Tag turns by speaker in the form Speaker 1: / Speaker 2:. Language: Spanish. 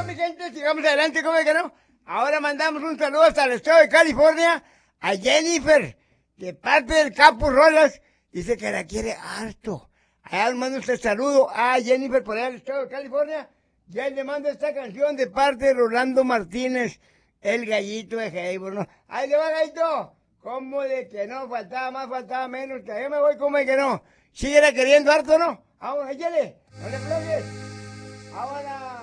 Speaker 1: Bueno, mi gente, sigamos adelante, ¿cómo es que no? Ahora mandamos un saludo hasta el estado de California a Jennifer, de parte del Capo Rolas. Dice que la quiere harto. Allá le mando este saludo a Jennifer por allá del estado de California. Ya le mando esta canción de parte de Rolando Martínez, el gallito de Heibo, ¿no? Ahí le va, gallito. ¿Cómo de que no? Faltaba más, faltaba menos. Que yo me voy, ¿cómo de que no? ¿Sigue queriendo harto, no? Ahora, échale. No le flojes. Ahora.